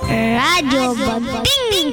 Radyo Bagting.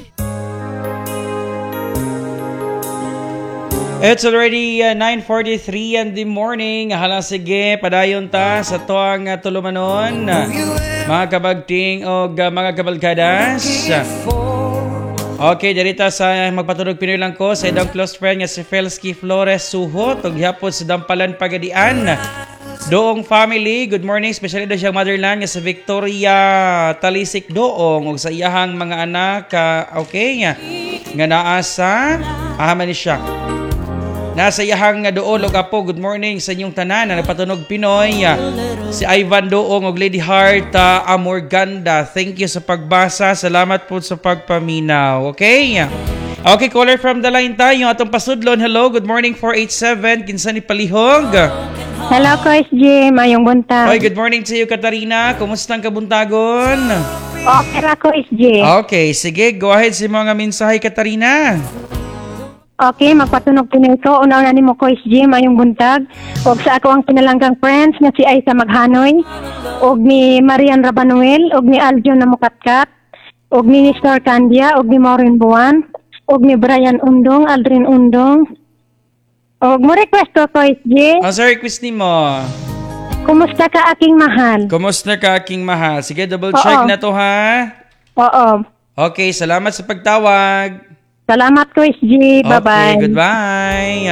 It's already 9:43 in the morning. Hala sige, padayon ta sa tuang tulumanon. Mga kabagting o mga kabalkadas. Okay, dirita sa magpatunog Pinoy lang ko sa idang close friend nga si Felsky Flores Suho. Tugyapon sa Dampalan Pagadian. Doong family, good morning. Especially do siyang motherland nga sa Victoria Talisik Doong. O sa iyahang mga anak. Okay, nga naasa. Ahaman ni siya. Nasa iyahang doon, Logapo, good morning sa inyong tanan na nagpatunog Pinoy. Si Ivan Doong og Lady Heart Amorganda. Thank you sa pagbasa. Salamat po sa pagpaminaw. Okay? Okay, caller from the line tayo. Atong pasudlon. Hello, good morning 487. Kinsa ni Palihog? Hello, Coach Jim. Mayong buntag. Oy, good morning to you, Katarina. Kumusta ang kabuntagon? Okay ra, Coach Jim. Okay, sige. Go ahead sa mga mensahe, Katarina. Okay, magpatunog Pinoy ko. Una-una ni mo, Coach Jim, mayong buntag. O sa ako ang pinalanggang friends nga si Aisa Maghanoy. O ni Marian Rabanuel. O ni Aljon Namukatkat. O ni Star Candia. O ni Maureen Buwan. O ni Brian Undong, Aldrin Undong. O mo request ko, Coach Jim. Ang sa request ni mo? Kumusta ka aking mahal? Kumusta ka aking mahal? Sige, double check na to ha. Oo. Okay, salamat sa pagtawag. Salamat, Coach G. Bye-bye. Okay, goodbye.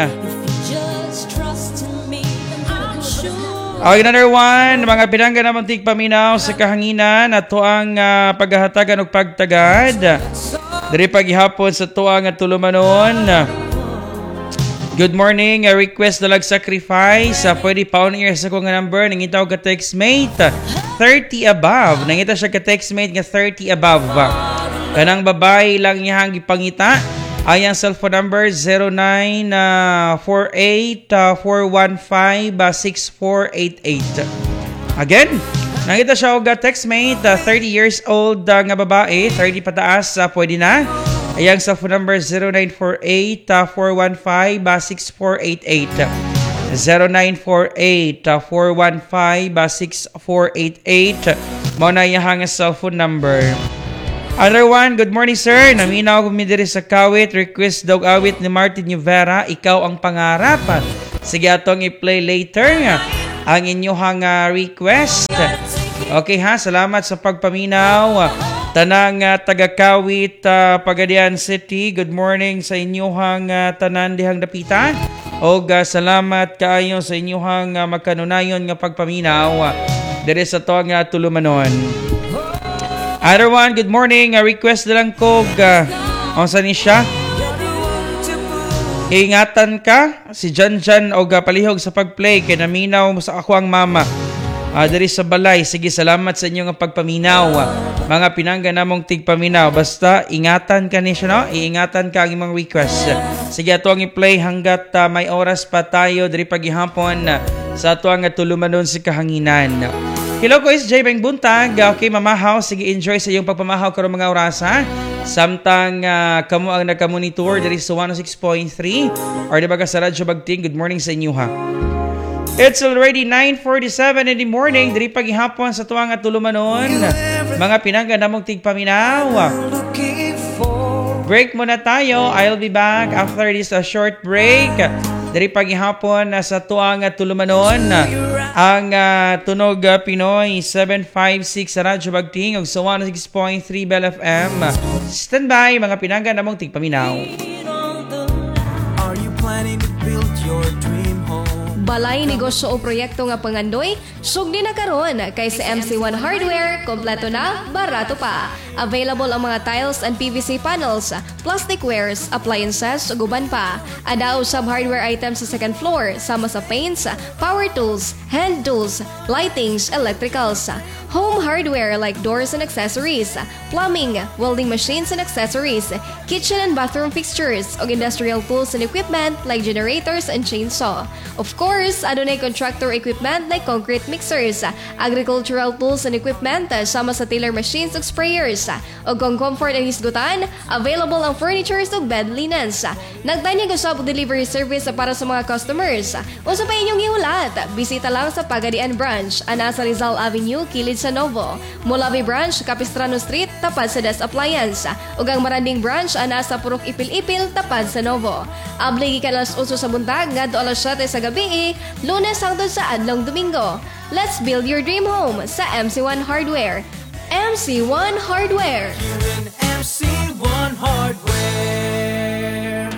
Okay, another one. Mga pinangga naman tigpaminaw sa kahanginan at tuang paghahatagan o pagtagad. Dari paghihapon sa tuang at tulumanon. Good morning. Request na sacrifice. Pwede pa on air sa kong number. Nangitaw ka textmate. 30 above. Nangita siya ka textmate nga 30 above. Kanang babae lang niyang ipangita. Ay ang cellphone number 0948-415-6488. Again, nangita siya og textmate, 30 years old nga babae, 30 pataas, pwede na. Ay ang cellphone number 0948-415-6488. 0948-415-6488. Mao na iyang cellphone number. Other one, good morning sir. Naminaw ko midiri sa kawit. Request daw awit ni Martin Rivera. Ikaw ang pangarap. Sige atong i-play later ang inyong request. Okay ha, salamat sa pagpaminaw. Tanang taga-kawit Pagadian City. Good morning sa inyong tanan dihang dapitan. O salamat kaayo sa inyong magkanunayon nga pagpaminaw. Diri sa to nga tulumanon. Other one, good morning. Request na lang ko. Saan ni siya? Ingatan ka. Si Jan o palihog sa pagplay. Kaya naminaw mo sa ako ang mama. Dari sa balay. Sige, salamat sa inyong pagpaminaw. Mga pinangga namong tigpaminaw. Basta, ingatan ka ni siya, no? Iingatan ka ang imong request. Sige, ato ang i-play hanggat may oras pa tayo. Dari paghihapon sa ato ang tulumanon si kahanginan. Hello ko is Jay Beng Buntag. Okay, mamahaw. Sige, enjoy sa iyong pagpamahaw karong mga oras ha. Samtang kamo ang nagka-monitor diri sa 106.3 or di ba ka sa Radyo Bagting. Good morning sa inyo ha. It's already 9:47 in the morning. Diri paghihapon sa tuwang at tulumanon. Mga pinangga namong tigpaminaw. Break muna tayo. I'll be back after this short break. Dari paghihapon sa tuang tulumanon ang Tunog Pinoy 756 sa Radyo Bagting ug sa 106.3 Bell FM. Standby mga pinangga namong tigpaminaw. Are you planning to build your dream home? Balay negosyo o proyekto nga pangandoy, sugdi na karon kay sa MC1 Hardware, kompleto na, barato pa. Available ang mga tiles and PVC panels, plasticwares, appliances, ug uban pa. Adao sub hardware items sa second floor, sama sa paints, power tools, hand tools, lightings, electricals. Home hardware like doors and accessories, plumbing, welding machines and accessories, kitchen and bathroom fixtures, ug industrial tools and equipment like generators and chainsaw. Of course, adunay contractor equipment like concrete mixers, agricultural tools and equipment, sama sa tiller machines ug sprayers. Ug kung comfort ang hisgutan, available ang furnitures ug bed linens. Nagtanyag usab delivery service para sa mga customers. Unsa pa inyong ihulat? Bisita lang sa Pagadian Branch, ana sa Rizal Avenue, Kilid Bukid sa Novo. Mulabi Branch, Capistrano Street, tapad sa Des Appliance. Ug ang Maranding Branch, ana sa Purok Ipil-Ipil, tapad sa Novo. Abli gikan alas 8 sa buntag, ngadto alas 7 sa gabi, Lunes hangtod sa adlong Domingo. Let's build your dream home sa MC1 Hardware. MC1 Hardware. Here in MC1 Hardware.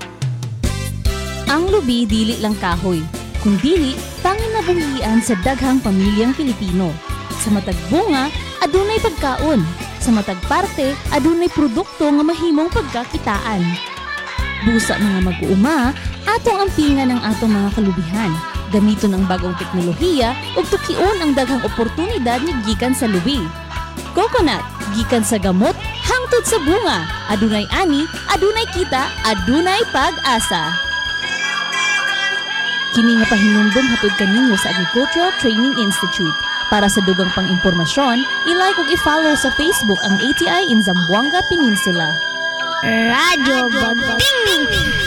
Ang lubi dili lang kahoy, kung dili tanging nabuhian sa daghang pamilyang Pilipino. Sa matag bunga, adunay pagkaon. Sa matag parte, adunay produkto nga mahimong pagkakitaan. Busa mga mag-uuma, atong ampingan ang atong mga kalubihan. Gamiton ang bagong teknolohiya ug tukion ang daghang oportunidad ni gikan sa lubi. Coconut, gikan sa gamot, hangtod sa bunga. Adunay ani, adunay kita, adunay pag-asa. Kini nga pahinumdom hatod kaninyo sa Agricultural Training Institute. Para sa dugang pang-impormasyon, i-like ug i-follow sa Facebook ang ATI in Zamboanga Peninsula. Radyo Bagbing!